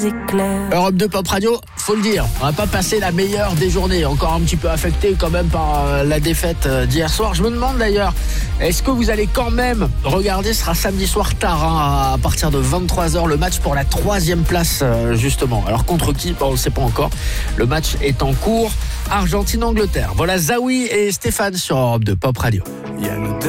Europe 2 Pop Radio, faut le dire, on n'a pas passé la meilleure des journées, encore un petit peu affecté quand même par la défaite d'hier soir. Je me demande d'ailleurs, est-ce que vous allez quand même regarder, ce sera samedi soir tard, à partir de 23h, le match pour la 3e place justement. Alors contre qui, on ne sait pas encore, le match est en cours, Argentine-Angleterre. Voilà Zawi et Stéphane sur Europe 2 Pop Radio.